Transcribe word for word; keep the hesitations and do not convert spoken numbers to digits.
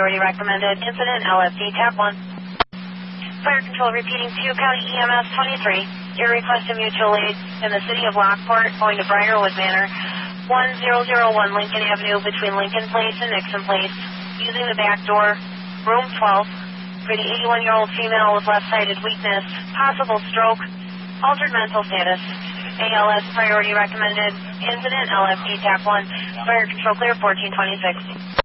priority recommended. Incident L F D tap one. Fire control repeating to County E M S twenty-three. Your request of mutual aid in the city of Lockport going to Briarwood Manor, one zero zero one Lincoln Avenue between Lincoln Place and Nixon Place. Using the back door, room twelve. For the eighty-one-year-old female with left-sided weakness, possible stroke, altered mental status. A L S priority recommended. Incident L F D tap one. Fire control clear fourteen twenty-six.